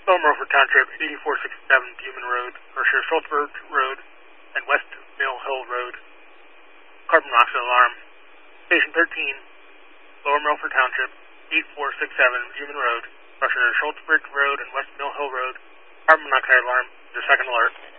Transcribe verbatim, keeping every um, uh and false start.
Lower Milford Township, eighty-four sixty-seven Buman Road, Berkshire Schultzberg Road, and West Mill Hill Road. Carbon monoxide alarm. Station thirteen, Lower Milford Township, eighty-four sixty-seven Buman Road, Berkshire Schultzberg Road, and West Mill Hill Road. Carbon monoxide alarm. Your second alert.